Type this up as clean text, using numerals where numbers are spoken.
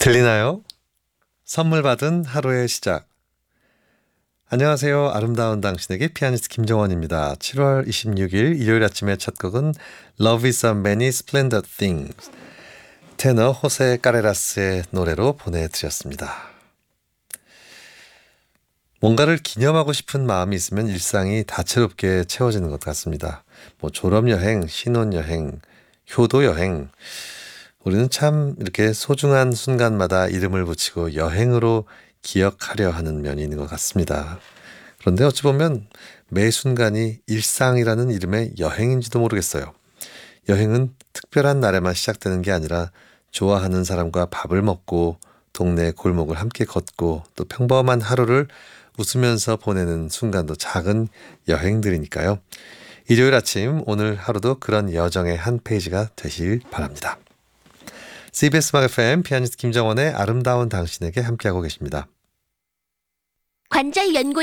들리나요? 선물 받은 하루의 시작. 안녕하세요. 아름다운 당신에게 피아니스트 김정원입니다. 7월 26일 일요일 아침의 첫 곡은 Love is a many splendid things. 테너 호세 까레라스의 노래로 보내드렸습니다. 뭔가를 기념하고 싶은 마음이 있으면 일상이 다채롭게 채워지는 것 같습니다. 졸업여행, 신혼여행, 효도여행. 우리는 참 이렇게 소중한 순간마다 이름을 붙이고 여행으로 기억하려 하는 면이 있는 것 같습니다. 그런데 어찌 보면 매 순간이 일상이라는 이름의 여행인지도 모르겠어요. 여행은 특별한 날에만 시작되는 게 아니라 좋아하는 사람과 밥을 먹고 동네 골목을 함께 걷고 또 평범한 하루를 웃으면서 보내는 순간도 작은 여행들이니까요. 일요일 아침 오늘 하루도 그런 여정의 한 페이지가 되실 바랍니다. CBS 음악 FM 피아니스트 김정원의 아름다운 당신에게 함께하고 계십니다. 관절 연골